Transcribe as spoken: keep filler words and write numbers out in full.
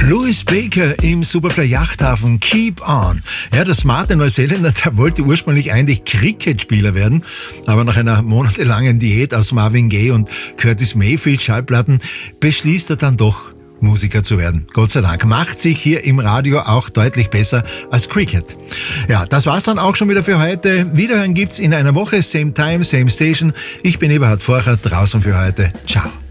Louis Baker im Superfly Yachthafen, Keep On. Ja, der smarte Neuseeländer, der wollte ursprünglich eigentlich Cricketspieler werden, aber nach einer monatelangen Diät aus Marvin Gaye und Curtis Mayfield Schallplatten beschließt er dann doch, Musiker zu werden. Gott sei Dank. Macht sich hier im Radio auch deutlich besser als Cricket. Ja, das war's dann auch schon wieder für heute. Wiederhören gibt's in einer Woche. Same time, same station. Ich bin Eberhard Forcher, draußen für heute. Ciao.